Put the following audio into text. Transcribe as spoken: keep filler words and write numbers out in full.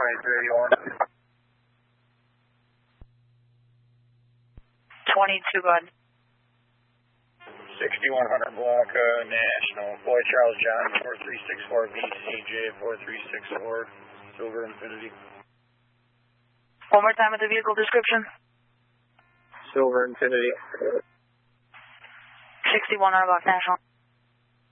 thirty-one. twenty-two, go ahead. sixty-one hundred block, uh, National. Boy Charles John, four three six four B C J, four three six four, Silver Infinity. One more time with the vehicle description. Silver Infinity. sixty-one hundred block, National.